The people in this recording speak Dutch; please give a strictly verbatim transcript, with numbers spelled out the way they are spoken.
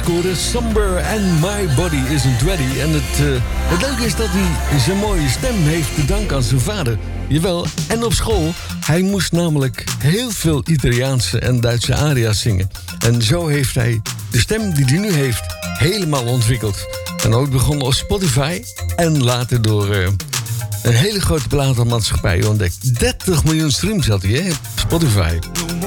scoorde. Somber and My Body Isn't Ready. En het, uh, het leuke is dat hij zijn mooie stem heeft te danken aan zijn vader. Jawel, en op school. Hij moest namelijk heel veel Italiaanse en Duitse aria's zingen. En zo heeft hij de stem die hij nu heeft helemaal ontwikkeld. En ooit begonnen op Spotify en later door uh, een hele grote platenmaatschappij ontdekt. dertig miljoen streams had hij, hè, op Spotify.